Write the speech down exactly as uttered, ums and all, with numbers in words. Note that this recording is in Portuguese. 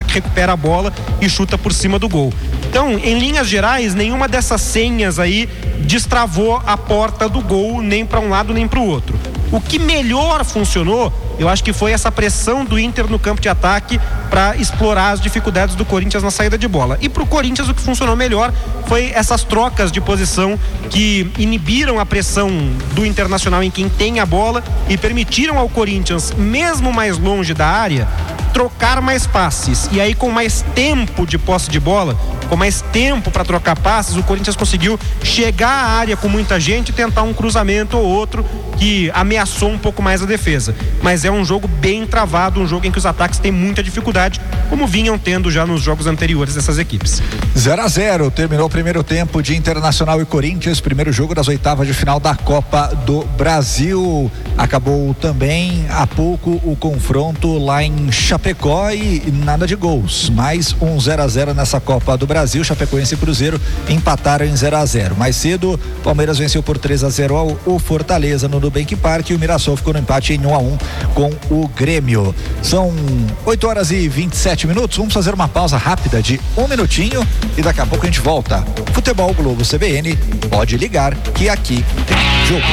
recupera a bola e chuta por cima do gol. Então, em linhas gerais, nenhuma dessas senhas aí destravou a porta do gol, nem para um lado nem para o outro. O que melhor funcionou, eu acho que foi essa pressão do Inter no campo de ataque para explorar as dificuldades do Corinthians na saída de bola. E para o Corinthians o que funcionou melhor foi essas trocas de posição que inibiram a pressão do Internacional em quem tem a bola e permitiram ao Corinthians, mesmo mais longe da área, trocar mais passes. E aí, com mais tempo de posse de bola, com mais tempo para trocar passes, o Corinthians conseguiu chegar à área com muita gente e tentar um cruzamento ou outro que ameaçou um pouco mais a defesa. Mas é um jogo bem travado, um jogo em que os ataques têm muita dificuldade, como vinham tendo já nos jogos anteriores dessas equipes. zero a zero, terminou o primeiro tempo de Internacional e Corinthians, primeiro jogo das oitavas de final da Copa do Brasil. Acabou também há pouco o confronto lá em Chapecó e nada de gols, mais um zero a zero nessa Copa do Brasil. Chapecoense e Cruzeiro empataram em zero a zero. Mais cedo, Palmeiras venceu por três a zero ao o Fortaleza no Nubank Park e o Mirassol ficou no empate em um a um com o Grêmio. São oito horas e vinte e sete minutos. Vamos fazer uma pausa rápida de um minutinho e daqui a pouco a gente volta. Futebol Globo C B N, pode ligar que aqui tem jogo.